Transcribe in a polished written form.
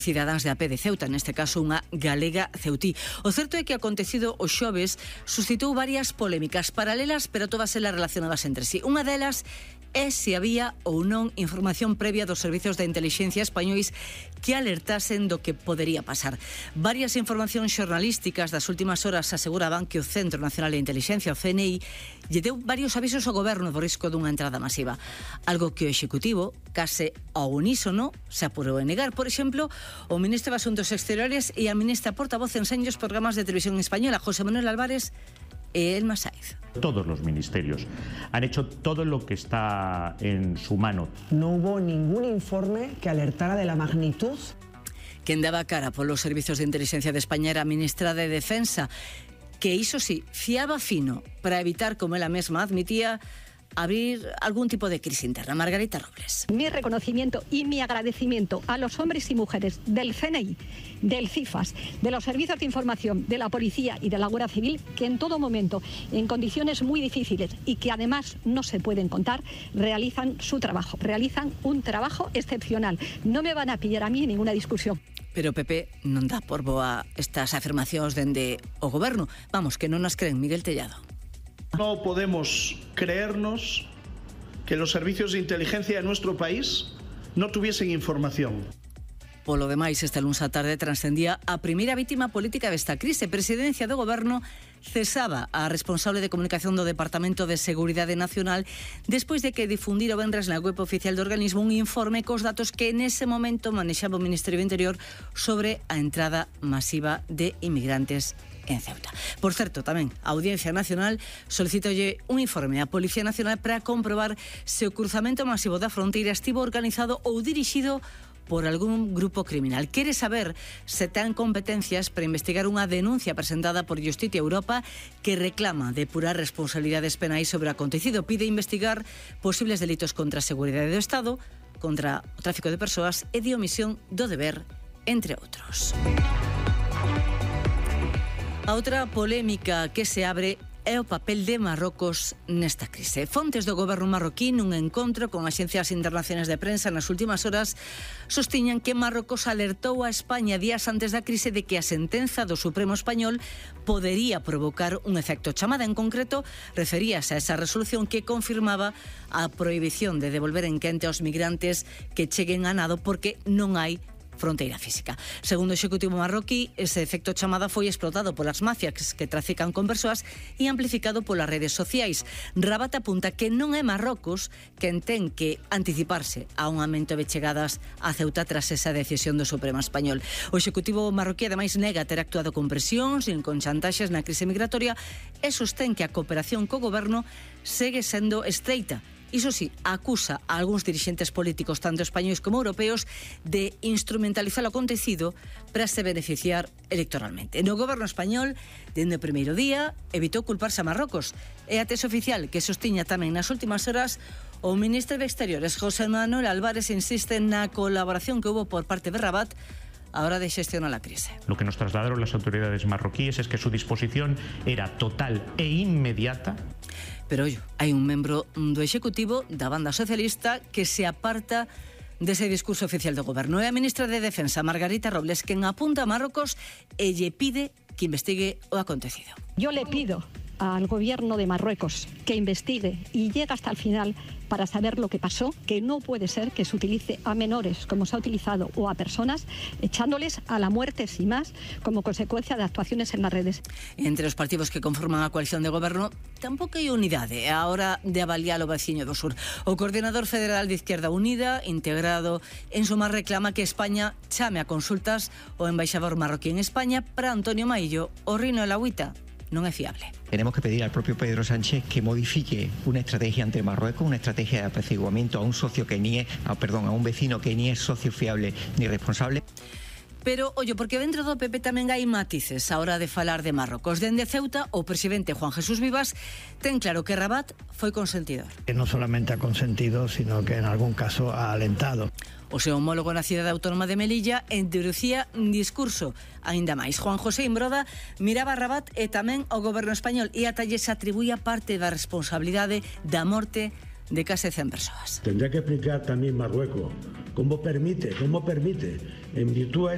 cidadáns de a pé de Ceuta, neste caso unha galega ceutí. O certo é que acontecido o xoves suscitou varias polémicas paralelas, pero todas elas relacionadas entre sí. Unha delas é se había ou non información previa dos servizos de intelixencia españois que alertasen do que podería pasar. Varias informacións xornalísticas das últimas horas aseguraban que o Centro Nacional de Intelixencia, o CNI, lle deu varios avisos ao goberno do risco dunha entrada masiva. Algo que o Executivo, case ao unísono, se apurou en negar. Por exemplo, o ministro de Asuntos Exteriores e a ministra portavoz en senllos programas de televisión española, José Manuel Álvarez e Elma Sáiz. Todos los ministerios han hecho todo lo que está en su mano. No hubo ningún informe que alertara de la magnitud. Quen daba cara polos servizos de inteligencia de España era a ministra de Defensa, que iso sí, fiaba fino para evitar, como ela mesma admitía, abrir algún tipo de crisis interna. Margarita Robles. Mi reconocimiento y mi agradecimiento a los hombres y mujeres del CNI, del CIFAS, de los servicios de información, de la policía y de la Guardia Civil, que en todo momento, en condiciones muy difíciles y que además no se pueden contar, realizan su trabajo. Realizan un trabajo excepcional. No me van a pillar a mí en ninguna discusión. Pero PP non dá por boa estas afirmacións dende o goberno. Vamos, que non nas creen. Miguel Tellado. No podemos creernos que los servicios de inteligencia de nuestro país no tuviesen información. Polo demais, esta luns á tarde transcendía a primeira vítima política desta crise. Presidencia do Goberno cesaba a responsable de comunicación do Departamento de Seguridade Nacional despois de que difundira o venres na web oficial do organismo un informe cos datos que nese momento manexaba o Ministerio do Interior sobre a entrada masiva de inmigrantes en Ceuta. Por certo, tamén a Audiencia Nacional solicitolle un informe á Policía Nacional para comprobar se o cruzamento masivo da fronteira estivo organizado ou dirixido por algún grupo criminal. Quere saber se ten competencias para investigar unha denuncia presentada por Justicia Europa que reclama depurar responsabilidades penais sobre o acontecido. Pide investigar posibles delitos contra a seguridade do Estado, contra o tráfico de persoas e de omisión do deber, entre outros. A outra polémica que se abre é o papel de Marrocos nesta crise. Fontes do goberno marroquí nun encontro con axencias internacionais de prensa nas últimas horas sostiñan que Marrocos alertou a España días antes da crise de que a sentenza do Supremo Español podería provocar un efecto chamada. En concreto, referíase a esa resolución que confirmaba a prohibición de devolver en quente aos migrantes que cheguen a nado porque non hai fronteira física. Segundo o Executivo marroquí, ese efecto chamada foi explotado polas mafias que trafican con persoas e amplificado polas redes sociais. Rabat apunta que non é Marrocos quen ten que anticiparse a un aumento de chegadas a Ceuta tras esa decisión do Supremo Español. O Executivo marroquí ademais nega ter actuado con presións e con chantaxes na crise migratoria e sostén que a cooperación co goberno segue sendo estreita. Iso sí, acusa a algúns dirixentes políticos, tanto españois como europeos, de instrumentalizar o acontecido para se beneficiar electoralmente. No goberno español, dende o primeiro día, evitou culparse a Marrocos. E a tese oficial que sostiña tamén nas últimas horas o ministro de Exteriores, José Manuel Álvarez, insiste na colaboración que hubo por parte de Rabat a hora de gestionar la crisis. Lo que nos trasladaron las autoridades marroquíes es que su disposición era total e inmediata. Pero hai un membro do Executivo da banda socialista que se aparta dese discurso oficial do goberno. É a ministra de Defensa, Margarita Robles, quen apunta a Marrocos e lle pide que investigue o acontecido. Yo le pido al gobierno de Marruecos que investigue y llegue hasta el final para saber lo que pasó, que no puede ser que se utilice a menores como se ha utilizado o a personas, echándoles a la muerte sin más como consecuencia de actuaciones en las redes. Entre os partidos que conforman a coalición de goberno tampouco hai unidade a hora de avaliar o veciño do sur. O coordinador federal de Izquierda Unida, integrado en Sumar, reclama que España chame a consultas o embaixador marroquí en España. Para Antonio Maillo, o Rino de la Agüita non é fiable. Tenemos que pedir al propio Pedro Sánchez que modifique una estrategia ante Marruecos, una estrategia de apaciguamiento a un socio que ni es, a un vecino que ni es socio fiable ni responsable. Pero, ollo, porque dentro do PP tamén hai matices a hora de falar de Marrocos. Dende Ceuta, o presidente Juan Jesús Vivas ten claro que Rabat foi consentidor. Que non solamente ha consentido, sino que en algún caso ha alentado. O seu homólogo na cidade autónoma de Melilla endurecía un discurso aínda máis. Juan José Imbroda miraba a Rabat e tamén ao goberno español e ata lle se atribuía parte da responsabilidade da morte de case 100 persoas. Tendrá que explicar también Marruecos cómo permite, en virtud a